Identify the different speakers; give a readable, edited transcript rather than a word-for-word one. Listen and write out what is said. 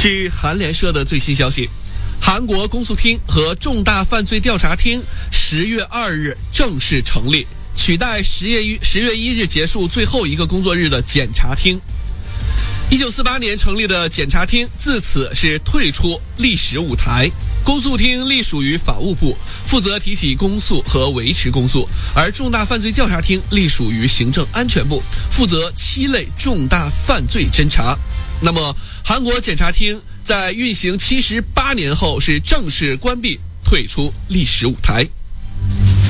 Speaker 1: 据韩联社的最新消息，韩国公诉厅和重大犯罪调查厅10月2日正式成立，取代10月1日结束最后一个工作日的检察厅。1948年成立的检察厅自此是退出历史舞台。公诉厅隶属于法务部，负责提起公诉和维持公诉，而重大犯罪调查厅隶属于行政安全部，负责7类重大犯罪侦查。那么韩国检察厅在运行78年后是正式关闭，退出历史舞台。